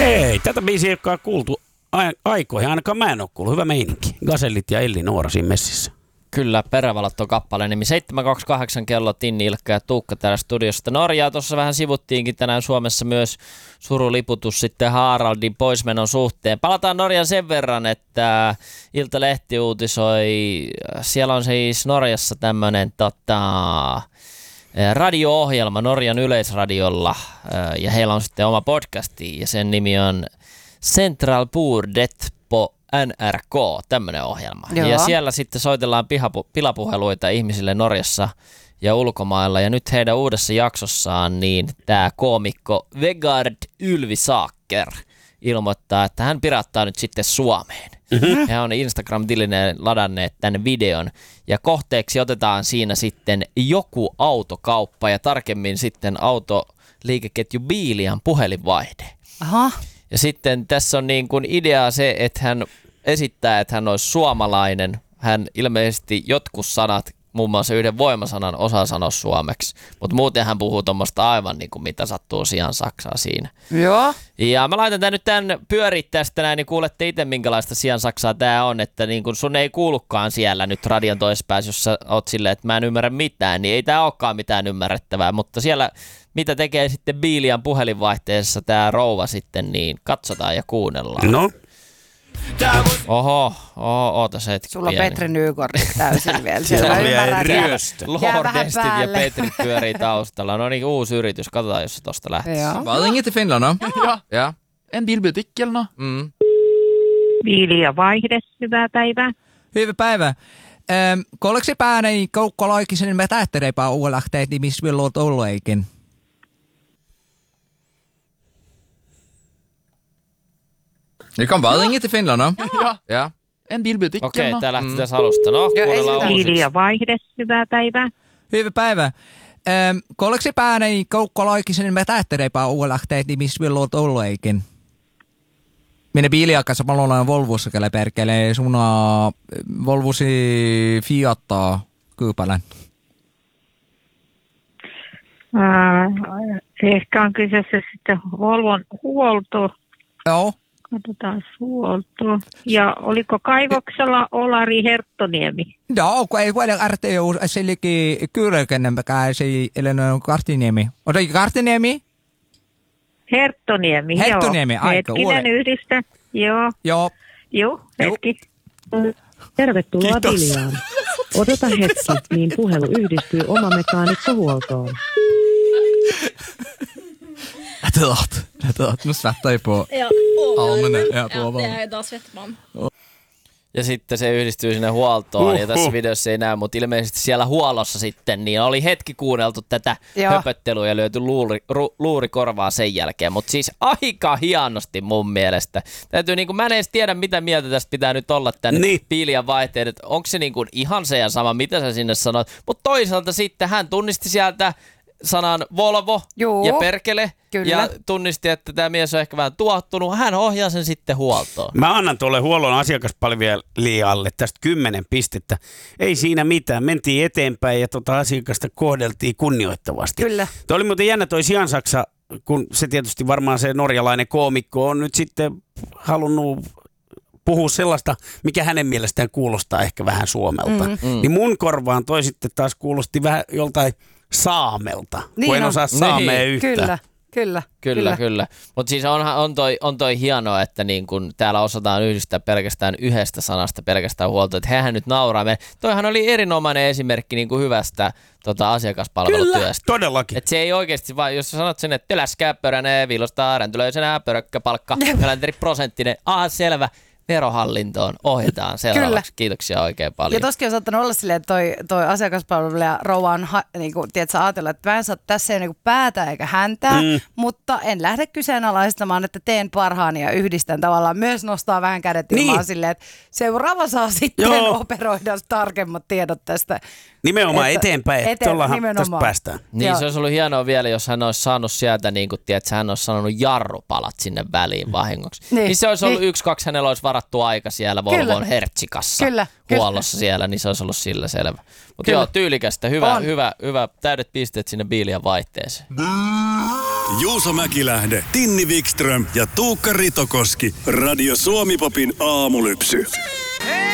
Ei, tätä biisiä ei olekaan kuultu aikoihin, ainakaan mä en ole kuullut. Hyvä meininki. Gasellit ja Elli Noora siinä messissä. Kyllä, Perävalot on kappaleen nimi. 7.28 kello, Tinni, Ilkka ja Tuukka täällä studiosta. Norjaa tuossa vähän sivuttiinkin tänään Suomessa myös suruliputus sitten Haraldin poismenon suhteen. Palataan Norjaan sen verran, että Iltalehti uutisoi, siellä on siis Norjassa tämmöinen radio-ohjelma Norjan yleisradiolla ja heillä on sitten oma podcasti ja sen nimi on Central Bordet på NRK, tämmöinen ohjelma. Joo. Ja siellä sitten soitellaan pilapuheluita ihmisille Norjassa ja ulkomailla. Ja nyt heidän uudessa jaksossaan niin tämä koomikko Vegard Ylvisaker ilmoittaa, että hän pirattaa nyt sitten Suomeen. Mm-hmm. He on Instagram-tilineen ladanneet tämän videon. Ja kohteeksi otetaan siinä sitten joku autokauppa ja tarkemmin sitten autoliikeketju Biilian puhelinvaihde. Aha. Ja sitten tässä on niin kuin idea se, että hän esittää, että hän olisi suomalainen. Hän ilmeisesti jotkut sanat, muun muassa yhden voimasanan osaa sanoa suomeksi, mutta muuten hän puhuu tuommoista aivan niin kuin mitä sattuu sian saksaa siinä. Joo. Ja mä laitan tämän nyt tämän pyörit tästä näin, niin kuulette itse minkälaista sian saksaa tämä on, että niin kun sun ei kuulukaan siellä nyt radion toisessa päässä, jos sä oot silleen, että mä en ymmärrä mitään, niin ei tää olekaan mitään ymmärrettävää, mutta siellä mitä tekee sitten Biilian puhelinvaihteessa tämä rouva sitten, niin katsotaan ja kuunnellaan. No. Oho, ootas hetki. Sulla on Petri Nykort täysin vielä. Siellä on vielä ryöstö. Lordestit ja Petrit pyörii taustalla. No niin, uusi yritys. Katsotaan, jos se tosta lähtee. Vad ringer till Finland då? Ja. En bilbutik eller no? Biilia vaihde, hyvää päivää. Hyvä päivä. Kolleksi päänei koukkoloikisen me tähtäreipää uulähteet, niin missä vielä olet ollut eikin? Det kan bara ringa till Finland, no? Ja. En bilbutik. Okei, tää lähti tässä alusta. No, kuunnellaan uusiksi. Biilia vaihde, hyvää päivää. Hyvä päivä. Kolleksi päänei koukkoloikisen me tähtäreipää uulähteet, niin missä vielä olet ollut eikin? Minne biiliakassa paljon on Volvossa, kelle perkelee suna Volvosi Fiattaa Kyypälän. Ehkä on kyseessä sitten Volvon huolto. Joo. Katsotaan huolto. Ja oliko kaivoksella Olari Herttoniemi? Joo, kun ei voida RTU, se liikin kyyrälkennempäkään, se ei ole Kartiniemi. Oletko Kartiniemi? Herttoniemi, Herttoniemi, joo. aika Hetkinen yhdistä, joo. Joo. Joo, hetki. Tervetuloa Biiliaan. Odota hetki, niin puhelu yhdistyy oma mekaanikkohuoltoon. Nu svettar ju på armen. Ja, idag svettar man. Ja sitten se yhdistyy sinne huoltoon, ja tässä videossa ei näy, mutta ilmeisesti siellä huollossa sitten niin oli hetki kuunneltu tätä höpöttelyä ja löyty luuri korvaa sen jälkeen. Mutta siis aika hienosti mun mielestä. Täytyy niin kuin, mä en edes tiedä mitä mieltä tästä pitää nyt olla tämän Biilian vaihteen, että onko se niin kuin ihan se ja sama, mitä sä sinne sanoit. Mutta toisaalta sitten hän tunnisti sieltä sanan Volvo ja perkele. Kyllä. Ja tunnisti, että tämä mies on ehkä vähän tuottunut. Hän ohjaa sen sitten huoltoon. Mä annan tuolle huollon asiakaspalvelijalle tästä 10 pistettä. Ei siinä mitään. Mentiin eteenpäin ja asiakasta kohdeltiin kunnioittavasti. Kyllä. Tuo oli muuten jännä toi siansaksa, kun se tietysti varmaan se norjalainen koomikko on nyt sitten halunnut puhua sellaista, mikä hänen mielestään kuulostaa ehkä vähän suomelta. Niin mun korvaan toi sitten taas kuulosti vähän joltain saamelta, kun en osaa saamea yhtään. Kyllä. Mutta siis on toi hienoa, että niin kun täällä osataan yhdistää pelkästään yhdestä sanasta pelkästään huolta, että hehän nyt nauraa. Toihan oli erinomainen esimerkki niin kuin hyvästä asiakaspalvelutyöstä. Kyllä, todellakin. Et se ei oikeasti vaan, jos sä sanot sen, että teläskäppöränee, viilostaa, räntylöisenä, pörökkäpalkka, prosenttinen, selvä. Verohallintoon ohjataan seuraavaksi. Kiitoksia oikein paljon. Ja toskin on saattanut olla silleen, että toi asiakaspalvelija rouva on niinku, tiedätkö, ajatella, että mä en saa tässä ei niinku päätä eikä häntää, mutta en lähde kyseenalaistamaan, että teen parhaani ja yhdistän tavallaan myös nostaa vähän kädet ilmaan silleen, että seuraava saa sitten operoida tarkemmat tiedot tästä. Nimenomaan eteenpäin, että tästä päästään. Niin, se olisi ollut hienoa vielä, jos hän olisi saanut sieltä, niin kuin tiedät, hän olisi sanonut jarrupalat sinne väliin vahingoksi. Niin se olisi ollut 1-2, hänellä olisi varattu varattu aika siellä Volvon Hertsikassa huollossa siellä, niin se olisi ollut sillä selvä. Mutta joo, tyylikästä, hyvä, täydet pisteet sinne Biilian vaihteeseen. Juuso Mäkilähde, Tinni Wikström ja Tuukka Ritokoski. Radio Suomi-popin aamulypsy.